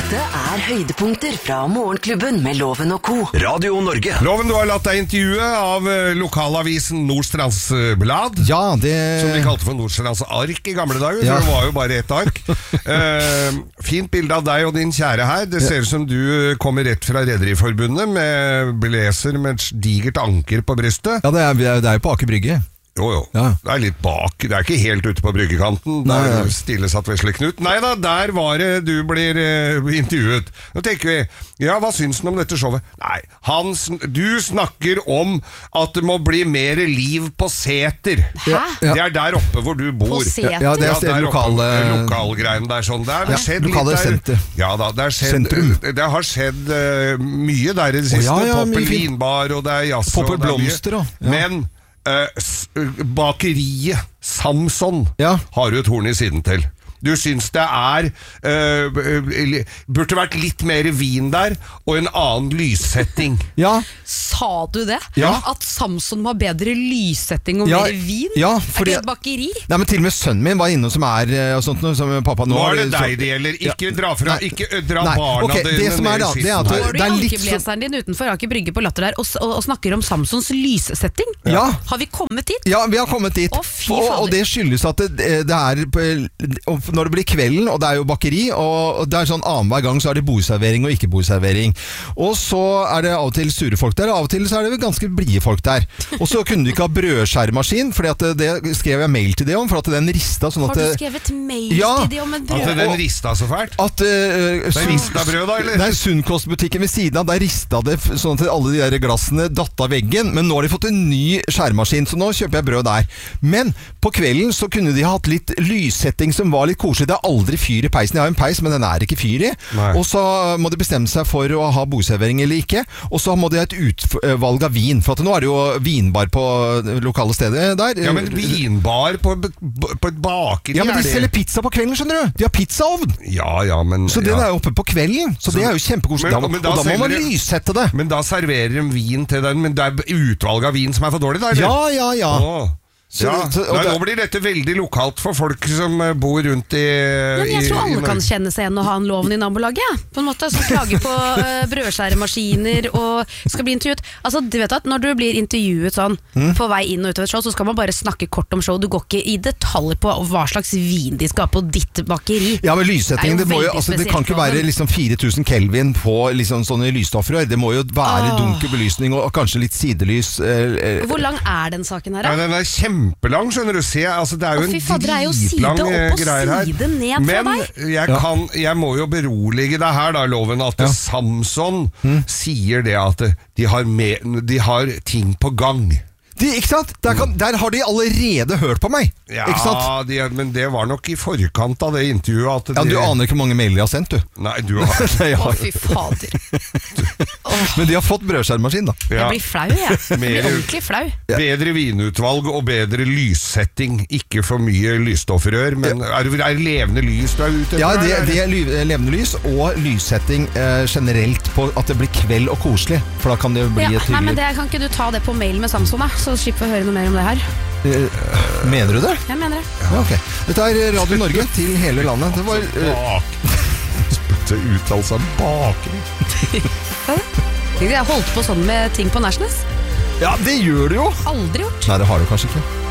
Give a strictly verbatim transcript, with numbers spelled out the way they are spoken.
Dette er høydepunkter fra Morgenklubben med Loven og Co. Radio Norge. Loven, du har latt deg intervjue av lokalavisen Nordstrands Blad. Ja, det... Som de kalte for Nordstrands Ark i gamle dager, Ja. for det var jo bare ett ark. uh, fint bilde av deg og din kjære her. Det ser ut som du kommer rett fra Rederiforbundet med blazer med et digert anker på brystet. Ja, det er, det er jo på Aker Brygge. Jo, jo. Ja. Det er litt bak. Det er ikke helt ute på bryggekanten. Nei, Der ja. stille satt Vesle Knut. Nei da, der var det du blir uh, intervjuet. Nå tenker vi, ja, hva syns du om dette showet? Nei, han, sn- du snakker om at det må bli mer liv på Seter. Hæ? Ja. Det er der oppe hvor du bor. På Seter? Ja, det er sted der oppe, lokale... lokalgreiene der sånn. Det har Ja, skjedd lokale litt der. senter. Ja da, det har skjedd, Sentrum. det har skjedd uh, mye der i det siste. ja, ja, mye Poppel fint. vinbar, og det er jazz. Poppel og det er mye. blomster, og- ja. Men uh, s- bakeriet Samson Ja. har du et horn i siden til. Du syns det er uh, burde vært litt mer vin der, og en annen lyssetting. Ja, Sa du det? Ja. At Samson var bedre lyssetting og Ja, mer vin? ja, er fordi- det et bakeri? Nei, men til og med sønnen min var innom som er eh, og sånt, noe, som pappa nå Nå er det så- deg det gjelder. Ikke dra, fra, Nei. ikke dra Nei, barna ok, dine det som er ned i da, det er skissen at her. Går du i det er litt så- ankebleseren din utenfor Aker Brygge på Latter der og, og, og snakker om Samsons lyssetting? Ja. Har vi kommet dit? Ja, vi har kommet dit. Å, fy og, fader. og det skyldes at det, det er på, og når det blir kvelden, og det er jo bakeri, og det er sånn annenhver gang så er det bordservering og ikke bordservering. Og så er det av og til sure folk der, og av og til så er det ganske blide folk der. Og så kunne de ikke ha brødskjæremaskin, for det, det skrev jeg mail til det om, for at den rista sånn at Har du det- skrevet mail Ja. til de om en At brød? den rista så fælt. At uh, Det er rista brød da, eller? Nei, Sunnkostbutikken ved siden av, der rista det f- sånn at alle de der glassene datt av veggen, men nå har de fått en ny skjæremaskin, så nå kjøper jeg brød der. Men på kvelden så kunne de hatt litt lyssetting som var litt koselig. Det er aldri fyr i peisen. Jeg har en peis, men den er ikke fyr i. Nei. Og så må de bestemme seg for å ha bordservering eller ikke, og så må de ha et utvalg av vin, for at nå er det jo vinbar på det lokale stedet der. Ja, men vinbar på, på et bakeri Ja, men er de det- selger pizza på kvelden, skjønner du. De har pizzaovn. Ja, ja, men Så den ja. er jo oppe på kvelden, så, Så- det er jo kjempekoselig. Men- Da, men da og da må man selger de- lyssette det. Men da serverer de vin til den, men det er utvalg av vin som er for dårlig, da? eller? Ja, ja, ja. Åh. Så- Ja. så- og Nei, det- nå blir dette veldig lokalt for folk som eh, bor rundt i, Ja, men jeg i- tror i alle kan Norge. kjenne seg igjen og ha en Loven i nabolaget, ja. På en måte, som klager på uh, brødskjæremaskiner og skal bli intervjuet. Altså, du vet at når du blir intervjuet sånn Mm. på vei inn og ut av et show, så skal man bare snakke kort om show. Du går ikke i detalj på hva slags vin de skal ha på ditt bakeri. Ja, men lyssetting, Det er det, jo må jo, veldig altså, det kan spesielt, ikke være Loven. liksom fire tusen Kelvin på liksom sånne lysstoffrør. Det må jo være Åh. dunkel belysning og kanskje litt sidelys. Eh, eh. Hvor lang er den saken her, Ja, da? den er kjempelang, skjønner du. Se, altså, det er jo Å, fy en fader, det er jo side dritlang opp eh, og greier her. side ned fra Men deg. jeg, Ja. kan, jeg må jo berolige deg her, da, Loven, at Ja. Samson sier det at de har, med, de har ting på gang. De, ikke sant? Der, kan, der har de allerede hørt på meg. Ja, Ikke sant? de, men det var nok i forkant av det intervjuet at Ja, de, Du aner ikke hvor mange mailer jeg har sendt, du. Nei, du har Nei, jeg Å, har. fy fader. Men de har fått brødskjæremaskin, da. Jeg ja. blir flau, jeg. Jeg blir Mer- ordentlig flau. Bedre vinutvalg og bedre lyssetting. Ikke for mye lysstoffrør, men er det er det levende lys du er ute etter? Ja, det, eller? det er ly- levende lys og lyssetting eh, generelt på at det blir kveld og koselig. For da kan det jo bli Ja, et nei, men hyggelig det, Kan ikke du ta det på mail med Samson, da? Så slipper vi å høre noe mer om det her. Eh, Mener du det? Jeg mener det. Ja, ok. Dette er Radio Norge til hele landet. Det var eh, Spytte uttalelse av bakeri. Jeg har holdt på sånn med ting på Nærsnes. Ja, det gjør du jo! Aldri gjort. Nei, det har du kanskje ikke.